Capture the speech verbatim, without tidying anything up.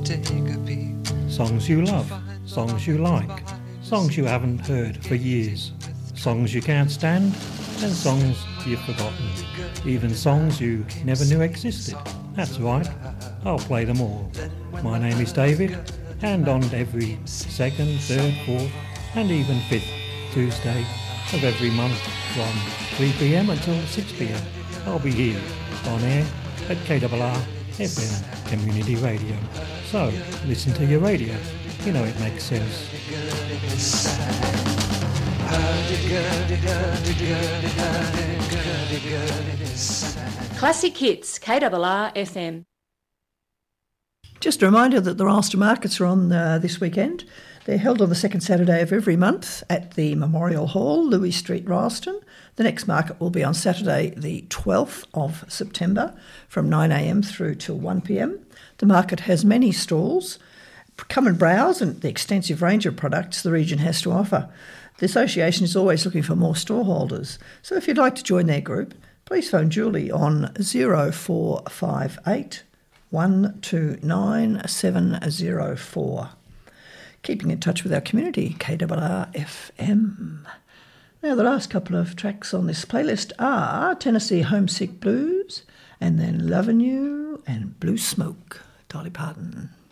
Songs you love, songs you like, songs you haven't heard for years, songs you can't stand, and songs you've forgotten. Even songs you never knew existed. That's right, I'll play them all. My name is David, and on every second, third, fourth, and even fifth Tuesday of every month from three p m until six p m, I'll be here on air at K R R F M Community Radio. So, listen to your radio. You know it makes sense. Classic Hits, K R R F M. Just a reminder that the Ralston Markets are on uh, this weekend. They're held on the second Saturday of every month at the Memorial Hall, Louis Street, Ralston. The next market will be on Saturday the twelfth of September from nine a m through till one p m. The market has many stalls. Come and browse and the extensive range of products the region has to offer. The association is always looking for more stallholders. So if you'd like to join their group, please phone Julie on zero four five eight, one two nine, seven zero four. Keeping in touch with our community, K R R F M. Now, the last couple of tracks on this playlist are Tennessee Homesick Blues and then Lovin' You and Blue Smoke, Dolly Parton.